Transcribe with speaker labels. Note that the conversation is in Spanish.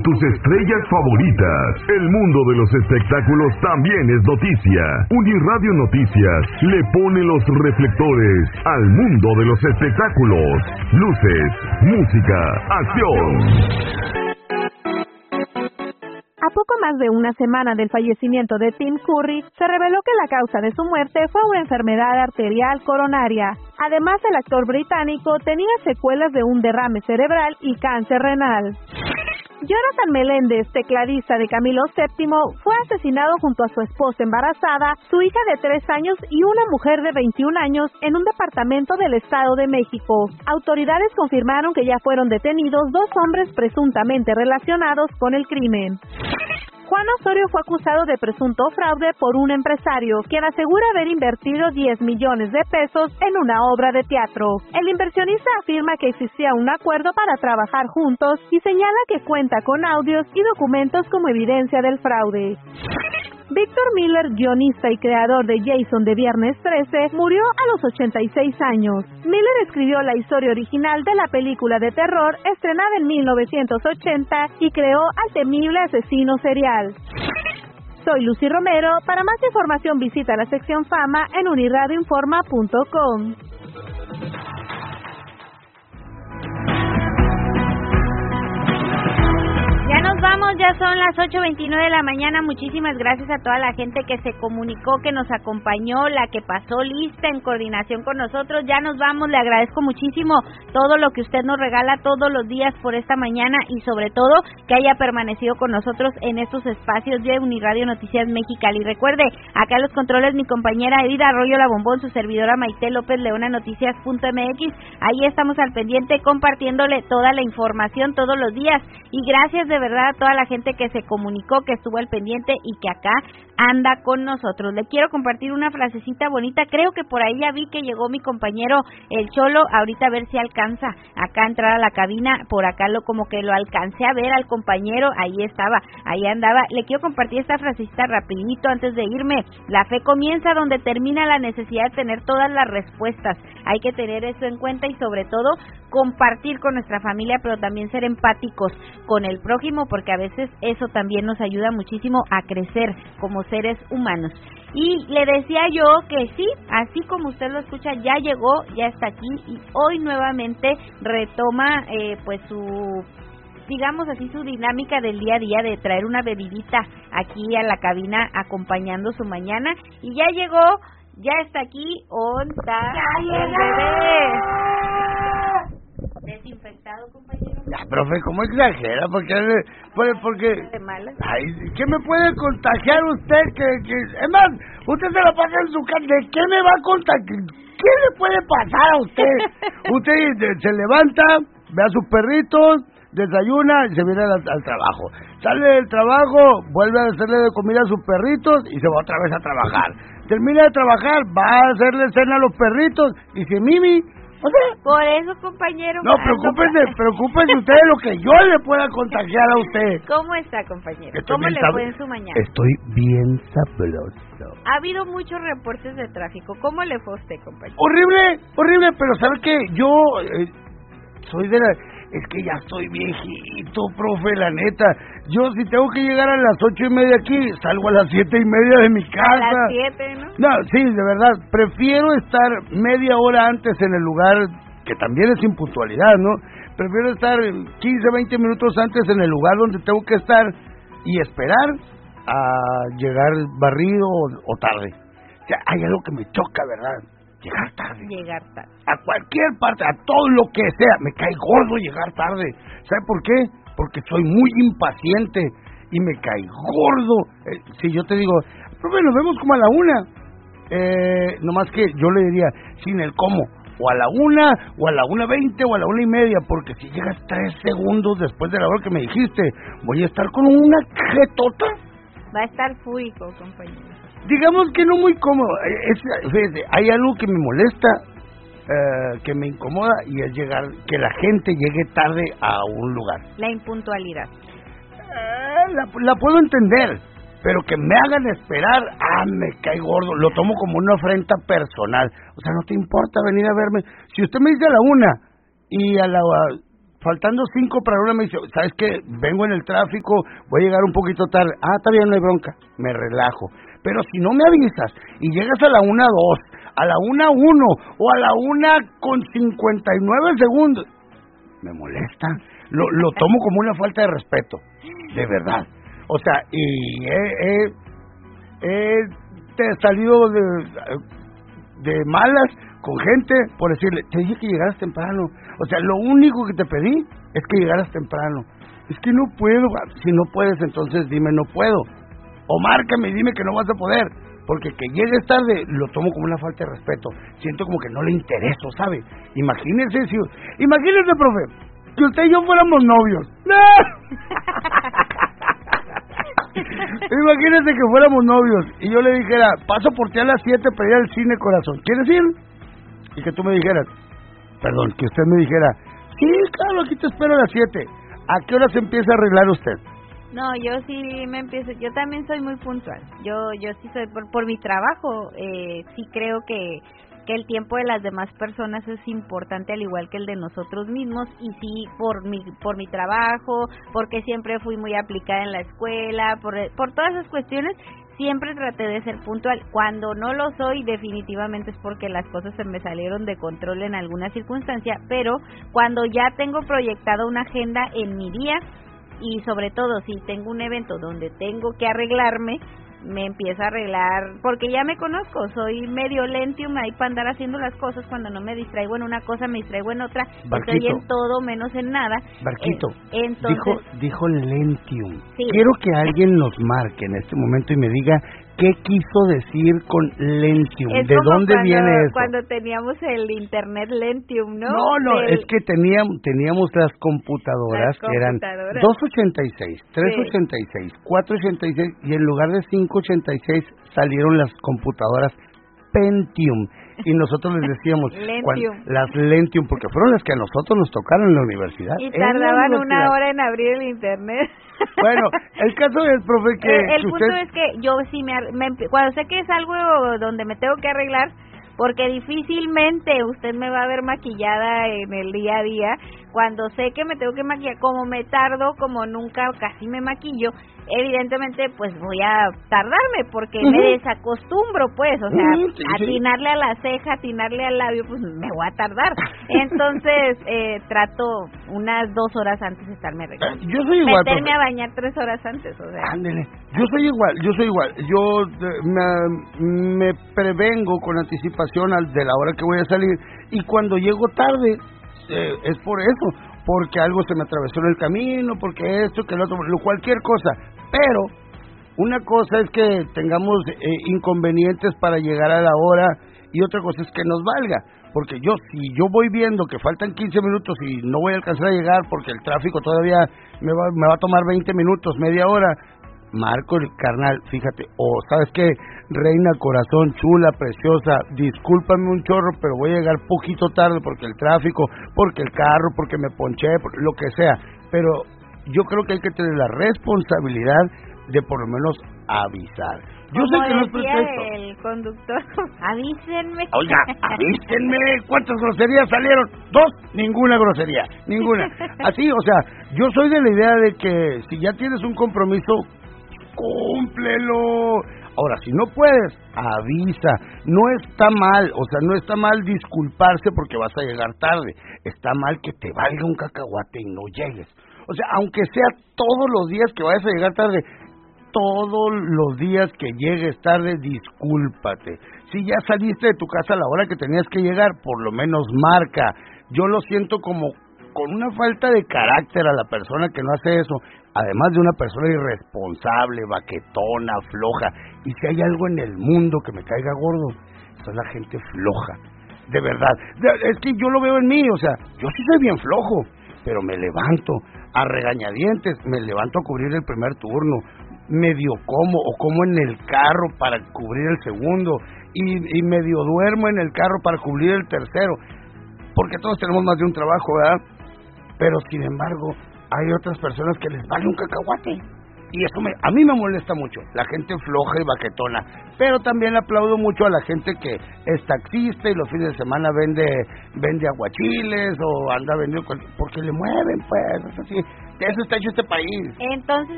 Speaker 1: Tus estrellas favoritas. El mundo de los espectáculos también es noticia. Uniradio Noticias le pone los reflectores al mundo de los espectáculos. Luces, música, acción.
Speaker 2: A poco más de una semana del fallecimiento de Tim Curry, se reveló que la causa de su muerte fue una enfermedad arterial coronaria. Además, el actor británico tenía secuelas de un derrame cerebral y cáncer renal. Jonathan Meléndez, tecladista de Camilo VII, fue asesinado junto a su esposa embarazada, su hija de 3 años y una mujer de 21 años en un departamento del Estado de México. Autoridades confirmaron que ya fueron detenidos 2 hombres presuntamente relacionados con el crimen. Juan Osorio fue acusado de presunto fraude por un empresario, quien asegura haber invertido 10 millones de pesos en una obra de teatro. El inversionista afirma que existía un acuerdo para trabajar juntos y señala que cuenta con audios y documentos como evidencia del fraude. Víctor Miller, guionista y creador de Jason de Viernes 13, murió a los 86 años. Miller escribió la historia original de la película de terror estrenada en 1980 y creó al temible asesino serial. Soy Lucy Romero. Para más información visita la sección Fama en uniradioinforma.com.
Speaker 3: Ya nos vamos, ya son las 8:29 de la mañana. Muchísimas gracias a toda la gente que se comunicó, que nos acompañó, la que pasó lista en coordinación con nosotros. Ya nos vamos, le agradezco muchísimo todo lo que usted nos regala todos los días por esta mañana y sobre todo que haya permanecido con nosotros en estos espacios de Uniradio Noticias Mexicali. Recuerde, acá en los controles mi compañera Edith Arroyo La Bombón, su servidora Maite López Leona, noticias.mx. Ahí estamos al pendiente compartiéndole toda la información todos los días y gracias de verdad a toda la gente que se comunicó, que estuvo al pendiente y que acá anda con nosotros. Le quiero compartir una frasecita bonita, creo que por ahí ya vi que llegó mi compañero el Cholo, ahorita a ver si alcanza acá a entrar a la cabina, por acá como que lo alcancé a ver al compañero, ahí estaba, ahí andaba. Le quiero compartir esta frasecita rapidito antes de irme. La fe comienza donde termina la necesidad de tener todas las respuestas. Hay que tener eso en cuenta y sobre todo compartir con nuestra familia, pero también ser empáticos con el prójimo, porque a veces eso también nos ayuda muchísimo a crecer como seres humanos. Y le decía yo que sí, así como usted lo escucha, ya llegó, ya está aquí y hoy nuevamente retoma pues su, digamos así, su dinámica del día a día de traer una bebidita aquí a la cabina acompañando su mañana y ya llegó, ya está aquí, onta el bebé. Desinfectado, compañero.
Speaker 4: Ya, profe, ¿cómo exagera? Porque
Speaker 3: ¿De malas?
Speaker 4: ay, ¿qué me puede contagiar usted? Es más, usted se la pasa en su casa. ¿De qué me va a contagiar? ¿Qué le puede pasar a usted? Usted se levanta, ve a sus perritos, desayuna y se viene al trabajo. Sale del trabajo, vuelve a hacerle de comida a sus perritos y se va otra vez a trabajar. Termina de trabajar, va a hacerle cena a los perritos y se mimi. O sea,
Speaker 3: por eso, compañero.
Speaker 4: No, preocúpese usted de lo que yo le pueda contagiar a usted.
Speaker 3: ¿Cómo está, compañero? ¿Cómo le fue en su mañana?
Speaker 4: Estoy bien sabroso.
Speaker 3: Ha habido muchos reportes de tráfico. ¿Cómo le fue a usted, compañero?
Speaker 4: Horrible, pero ¿sabe qué? Yo soy de la... Es que ya estoy viejito, profe, la neta. Yo si tengo que llegar a las 8:30 aquí, salgo a las 7:30 de mi casa.
Speaker 3: A las 7, ¿no?
Speaker 4: No, sí, de verdad, prefiero estar media hora antes en el lugar, que también es impuntualidad, ¿no? Prefiero estar 15, 20 minutos antes en el lugar donde tengo que estar y esperar a llegar barrido o tarde. O sea, hay algo que me choca, ¿verdad? Llegar tarde. A cualquier parte, a todo lo que sea. Me cae gordo llegar tarde. ¿Sabe por qué? Porque soy muy impaciente y me cae gordo. Si yo te digo, profe, nos vemos como a la 1. Nomás que yo le diría, sin el cómo. O a la 1, o a la 1:20, o a la 1:30. Porque si llegas 3 segundos después de la hora que me dijiste, voy a estar con una jetota.
Speaker 3: Va a estar fuico, compañero.
Speaker 4: Digamos que no muy cómodo. Fíjate, hay algo que me molesta, que me incomoda, y es que la gente llegue tarde a un lugar.
Speaker 3: La impuntualidad.
Speaker 4: La puedo entender, pero que me hagan esperar, me cae gordo. Lo tomo como una afrenta personal. O sea, no te importa venir a verme. Si usted me dice a la 1 y a la faltando 5 para la 1 me dice, ¿sabes qué? Vengo en el tráfico, voy a llegar un poquito tarde. Ah, está bien, no hay bronca, me relajo. Pero si no me avisas y llegas a la 1:02, a la 1:01 o a la 1:59 segundos, me molesta. Lo tomo como una falta de respeto, de verdad. O sea, y he salido de malas con gente por decirle, te dije que llegaras temprano. O sea, lo único que te pedí es que llegaras temprano. Es que no puedo. Si no puedes, entonces dime no puedo. O márcame y dime que no vas a poder. Porque que llegues tarde lo tomo como una falta de respeto. Siento como que no le intereso, ¿sabe? Imagínese, profe, que usted y yo fuéramos novios. Imagínese que fuéramos novios y yo le dijera, paso por ti a las 7 para ir al cine, corazón, ¿quieres ir? Y que tú me dijeras, que usted me dijera, sí, claro, aquí te espero a las 7. ¿A qué hora se empieza a arreglar usted?
Speaker 3: No, yo sí me empiezo, yo también soy muy puntual. Yo sí soy, por mi trabajo, sí creo que el tiempo de las demás personas es importante al igual que el de nosotros mismos, y sí por mi trabajo, porque siempre fui muy aplicada en la escuela, por todas esas cuestiones siempre traté de ser puntual. Cuando no lo soy, definitivamente es porque las cosas se me salieron de control en alguna circunstancia, pero cuando ya tengo proyectada una agenda en mi día, y sobre todo si tengo un evento donde tengo que arreglarme, me empiezo a arreglar, porque ya me conozco, soy medio lentium ahí para andar haciendo las cosas. Cuando no me distraigo en una cosa, me distraigo en otra.
Speaker 4: Barquito,
Speaker 3: estoy en todo menos en nada.
Speaker 4: Barquito,
Speaker 3: entonces,
Speaker 4: dijo lentium.
Speaker 3: Sí.
Speaker 4: Quiero que alguien nos marque en este momento y me diga qué quiso decir con lentium.
Speaker 3: Es
Speaker 4: ¿De
Speaker 3: como
Speaker 4: dónde viene eso?
Speaker 3: Cuando teníamos el internet lentium, ¿no?
Speaker 4: No, es que teníamos las computadoras que eran 286, 386, 486 y en lugar de 586 salieron las computadoras Pentium y nosotros les decíamos las Lentium porque fueron las que a nosotros nos tocaron en la universidad.
Speaker 3: Y tardaban una hora en abrir el internet.
Speaker 4: Bueno, el caso es, profe, que
Speaker 3: el punto es que yo sí cuando sé que es algo donde me tengo que arreglar, porque difícilmente usted me va a ver maquillada en el día a día. Cuando sé que me tengo que maquillar, como me tardo, como nunca casi me maquillo, evidentemente pues voy a tardarme porque me desacostumbro, pues, o sea, atinarle a la ceja, atinarle al labio, pues me voy a tardar. Entonces trato unas 2 horas antes de estarme arreglando.
Speaker 4: Yo soy igual,
Speaker 3: meterme a bañar 3 horas antes, o sea.
Speaker 4: Ándele. Yo soy igual. Yo me prevengo con anticipación de la hora que voy a salir y cuando llego tarde es por eso, porque algo se me atravesó en el camino, porque esto, que lo otro, cualquier cosa. Pero una cosa es que tengamos inconvenientes para llegar a la hora y otra cosa es que nos valga. Porque si yo voy viendo que faltan 15 minutos y no voy a alcanzar a llegar porque el tráfico todavía me va a tomar 20 minutos, media hora, marco el carnal, fíjate, ¿sabes qué? Reina, corazón, chula, preciosa, discúlpame un chorro, pero voy a llegar poquito tarde porque el tráfico, porque el carro, porque me ponché, lo que sea. Pero yo creo que hay que tener la responsabilidad de por lo menos avisar. Yo sé que no es perfecto.
Speaker 3: El conductor, avísenme.
Speaker 4: Oiga, avísenme. ¿Cuántas groserías salieron? 2, ninguna grosería, ninguna. Así, o sea, yo soy de la idea de que si ya tienes un compromiso, cúmplelo. Ahora, si no puedes, avisa. No está mal, o sea, no está mal disculparse porque vas a llegar tarde. Está mal que te valga un cacahuate y no llegues. O sea, aunque sea todos los días que vayas a llegar tarde, todos los días que llegues tarde, discúlpate. Si ya saliste de tu casa a la hora que tenías que llegar, por lo menos marca. Yo lo siento como con una falta de carácter a la persona que no hace eso, además de una persona irresponsable, baquetona, floja. Y si hay algo en el mundo que me caiga gordo, esa es la gente floja, de verdad. Es que yo lo veo en mí, o sea, yo sí soy bien flojo, pero me levanto a regañadientes, me levanto a cubrir el primer turno, medio como en el carro para cubrir el segundo, y medio duermo en el carro para cubrir el tercero, porque todos tenemos más de un trabajo, ¿verdad? Pero sin embargo, hay otras personas que les vale un cacahuate. Y eso a mí me molesta mucho, la gente floja y baquetona. Pero también aplaudo mucho a la gente que es taxista y los fines de semana vende aguachiles o anda vendiendo, porque le mueven, pues, es así. De eso está hecho este país.
Speaker 3: Entonces